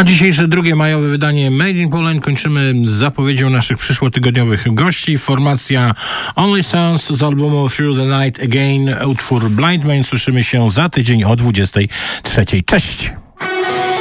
A dzisiejsze drugie majowe wydanie Made in Poland kończymy z zapowiedzią naszych przyszłotygodniowych gości. Formacja Only Sons z albumu Through the Night Again, utwór Blind Man. Słyszymy się za tydzień o 23:00. Cześć!